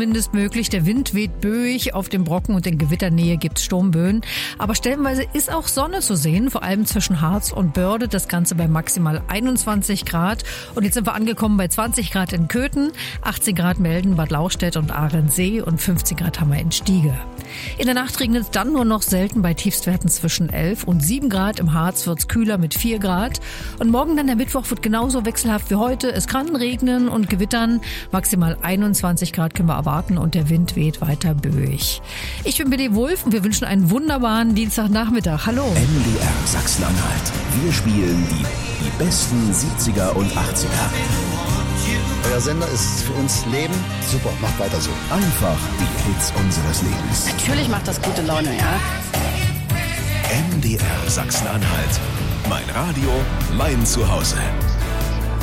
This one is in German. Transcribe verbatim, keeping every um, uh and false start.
zumindest möglich. Der Wind weht böig, auf dem Brocken und in Gewitternähe gibt es Sturmböen. Aber stellenweise ist auch Sonne zu sehen, vor allem zwischen Harz und Börde. Das Ganze bei maximal einundzwanzig Grad. Und jetzt sind wir angekommen bei zwanzig Grad in Köthen, achtzehn Grad melden Bad Lauchstädt und Ahrensee und fünfzehn Grad haben wir in Stiege. In der Nacht regnet es dann nur noch selten bei Tiefstwerten zwischen elf und sieben Grad. Im Harz wird es kühler mit vier Grad. Und morgen dann der Mittwoch wird genauso wechselhaft wie heute. Es kann regnen und gewittern. Maximal einundzwanzig Grad können wir erwarten und der Wind weht weiter böig. Ich bin Billy Wulff und wir wünschen einen wunderbaren Dienstagnachmittag. Hallo. M D R Sachsen-Anhalt. Wir spielen die, die besten siebziger und achtziger. Euer Sender ist für uns Leben. Super, macht weiter so. Einfach die Hits unseres Lebens. Natürlich macht das gute Laune, ja. M D R Sachsen-Anhalt. Mein Radio, mein Zuhause.